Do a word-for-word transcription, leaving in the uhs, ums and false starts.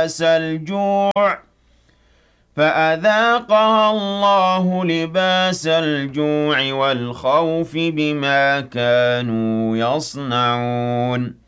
لباس الجوع فأذاقها الله لباس الجوع والخوف بما كانوا يصنعون